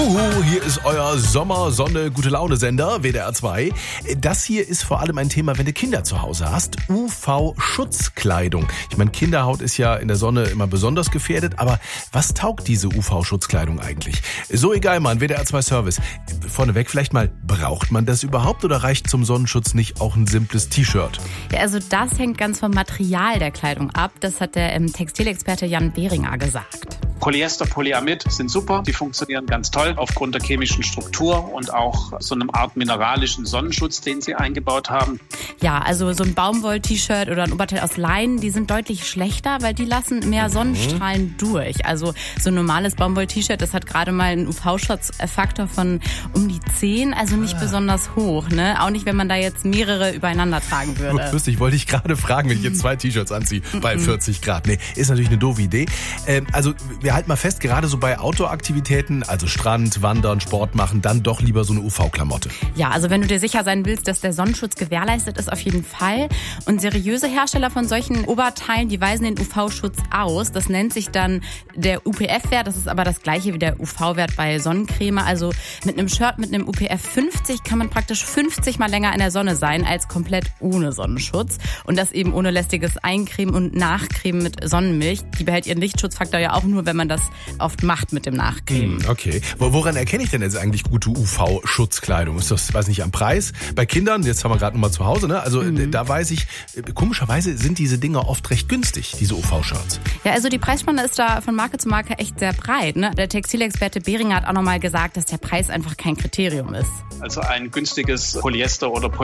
Hier ist euer Sommer-Sonne-Gute-Laune-Sender, WDR 2. Das hier ist vor allem ein Thema, wenn du Kinder zu Hause hast. UV-Schutzkleidung. Ich meine, Kinderhaut ist ja in der Sonne immer besonders gefährdet, aber was taugt diese UV-Schutzkleidung eigentlich? So egal, Mann, WDR 2 Service. Vorneweg vielleicht mal, braucht man das überhaupt oder reicht zum Sonnenschutz nicht auch ein simples T-Shirt? Ja, also das hängt ganz vom Material der Kleidung ab. Das hat der Textilexperte Jan Behringer gesagt. Polyester, Polyamid sind super, die funktionieren ganz toll aufgrund der chemischen Struktur und auch so einem Art mineralischen Sonnenschutz, den sie eingebaut haben. Ja, also so ein Baumwoll-T-Shirt oder ein Oberteil aus Leinen, die sind deutlich schlechter, weil die lassen mehr Sonnenstrahlen durch. Also so ein normales Baumwoll-T-Shirt, das hat gerade mal einen UV-Schutzfaktor von um die 10, also nicht besonders hoch, ne? Auch nicht, wenn man da jetzt mehrere übereinander tragen würde. Lustig, wollte ich gerade fragen, wenn ich jetzt 2 T-Shirts anziehe bei 40 Grad. Nee, ist natürlich eine doofe Idee. Also wir halten mal fest, gerade so bei Outdoor-Aktivitäten, also Strand, Wandern, Sport machen, dann doch lieber so eine UV-Klamotte. Ja, also wenn du dir sicher sein willst, dass der Sonnenschutz gewährleistet ist, auf jeden Fall. Und seriöse Hersteller von solchen Oberteilen, die weisen den UV-Schutz aus. Das nennt sich dann der UPF-Wert. Das ist aber das gleiche wie der UV-Wert bei Sonnencreme. Also mit einem Shirt mit einem UPF 50 kann man praktisch 50 mal länger in der Sonne sein als komplett ohne Sonnenschutz. Und das eben ohne lästiges Eincremen und Nachcremen mit Sonnenmilch. Die behält ihren Lichtschutzfaktor ja auch nur, wenn man das oft macht mit dem Nachcremen. Okay. Woran erkenne ich denn jetzt eigentlich gute UV-Schutzkleidung? Ist das, weiß nicht, am Preis? Bei Kindern, jetzt haben wir gerade noch mal zu Hause, ne? Also da weiß ich, komischerweise sind diese Dinger oft recht günstig, diese UV-Shirts. Ja, also die Preisspanne ist da von Marke zu Marke echt sehr breit, ne? Der Textilexperte Behringer hat auch nochmal gesagt, dass der Preis einfach kein Kriterium ist. Also ein günstiges Polyester oder